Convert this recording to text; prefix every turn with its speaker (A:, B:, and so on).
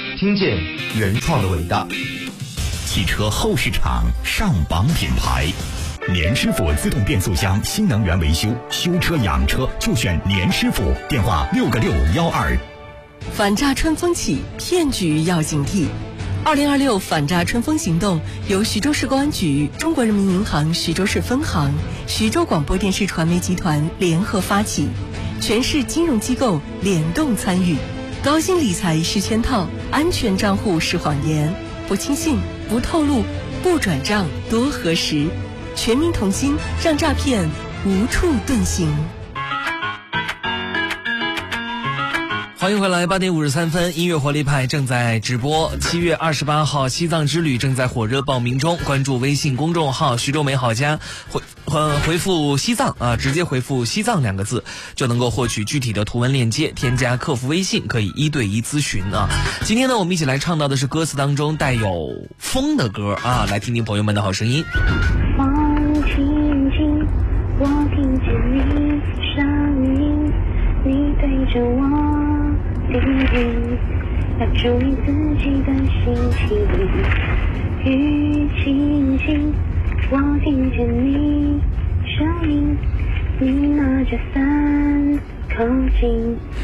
A: 听见原创的伟大。
B: 汽车后市场上榜品牌，年师傅自动变速箱新能源维修，修车养车就选年师傅，电话6个612。
C: 反诈春风起，骗局要警惕。2026反诈春风行动由徐州市公安局、中国人民银行徐州市分行、徐州广播电视传媒集团联合发起，全市金融机构联动参与。高薪理财是圈套，安全账户是谎言，不轻信，不透露，不转账，多核实。全民同心，让诈骗无处遁形。
D: 欢迎回来，8点53分，音乐活力派正在直播。7月28号西藏之旅正在火热报名中，关注微信公众号徐州美好家，回复西藏直接回复西藏2个字就能够获取具体的图文链接，添加客服微信可以1对1咨询啊。今天呢，我们一起来唱到的是歌词当中带有风的歌啊，来听听朋友们的好声音。
E: 风轻轻，我听见你声音，你对着我低语，要注意自己的心情。雨轻轻，我听见你声音，你拿着伞靠近。